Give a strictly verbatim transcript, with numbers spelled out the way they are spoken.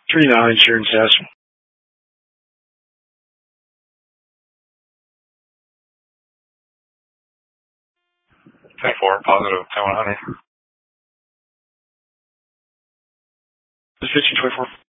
Three nine, Sharon Test. twenty-four, positive, ten one hundred. fifteen twenty-four.